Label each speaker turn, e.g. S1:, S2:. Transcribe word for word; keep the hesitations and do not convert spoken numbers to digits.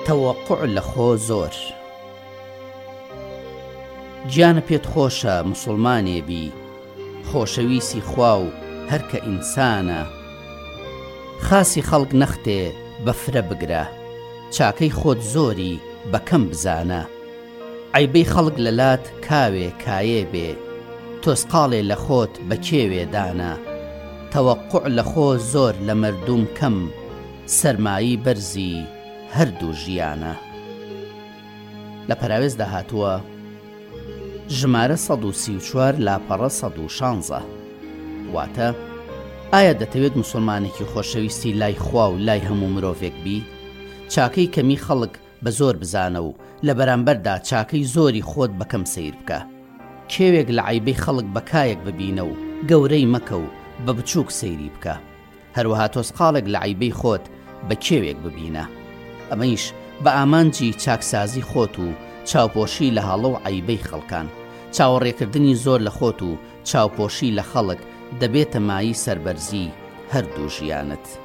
S1: تەوەقوع لە خۆ زۆر. گیانە پێت خۆشە موسڵمانێ بی، خۆشەویستی خوا و هەرکە ئینسانە. خاسی خەڵک نەختێ بەفرە بگرە، چاکەی خۆت زۆری بەکەم بزانە. عیبەی خەڵک لەلات کاوێ کایێ بێ، تۆسقاڵێ لە خۆت بە کێوێ دانە. تەوەقوع لە خۆ زۆر لە مەردوم کەم، سەرمایی بەرزی هەردوو ژیانە. لە پەراوێزدا هاتووە ژمارە سەد و سی و چوار لاپەڕە سەد و شانزە. واتە ئایا دەتەوێت موسڵمانێکی خۆشەویستی لای خوا و لای هەموو مرۆڤێک بی؟ چاکەی کەمی خەڵک بە زۆر بزانە و لە بەرامبەردا چاکەی زۆری خۆت بەکەم سیر بکە. کێوێک لە عیبەی خەڵک بەکایەک ببینە و گەورەی مەکە و بە بچووک سەیری بکە. هەروەها تۆسقاڵێک لە عیبەی خۆت بە کێوێک ببینە. ئەمەیش بە ئامانجی چاکسازی خۆت و چاوپۆشی لە هەڵە و عیبەی خەڵکان. چاوەڕێکردنی زۆر لە خۆت و چاوپۆشی لە خەڵک دەبێتە مایی سەربەرزی هەردوو ژیانت.